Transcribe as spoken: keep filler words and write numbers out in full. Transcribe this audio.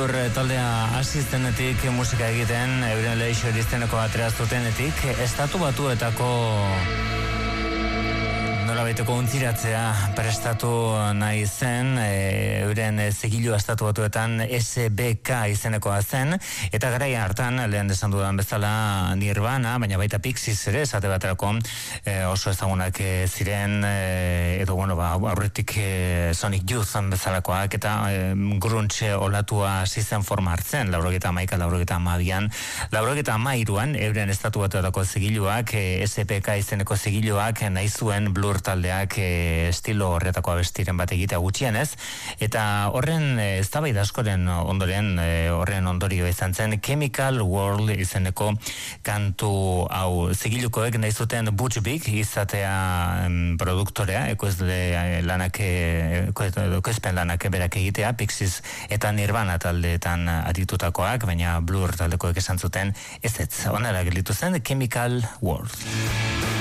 Blur taldea hasi zenetik musika egiten, euren lehixo irizteneko atera zutenetik, estatu batuetako nolabaiteko untziratzea prestatu nahi zen, e, euren zigilu estatu batuetan S B K izenekoa zen, eta garaia hartan, lehen desan dudan bezala Nirvana, baina baita Pixies ere, esate baterako e, oso ezagunak e, ziren, e, edo bueno, ba, aurretik e, Sonic Youth bezalakoak, eta e, grunge olatua zizen forma hartzen, laurogeta amaika, laurogeta amabian, laurogeta amairuan, euren estatu batuetako zigiluak, e, S B K izeneko zigiluak, nahi zuen Blur taldeak e, estilo horretako abestiren bat egitea gutxienez, eta horren e, eztabaida askoren ondoren, e, horren ondorio izan zen Chemical World izeneko kantu hau. Zigilukoek nahi zuten Butch Vig izatea em, produktorea, ekoizle lanak, ekoizpen lanak berak egitea, Pixies eta Nirvana taldeetan aditutakoak, baina Blur taldekoek esan zuten ez ez, onera gelditu zen Chemical World.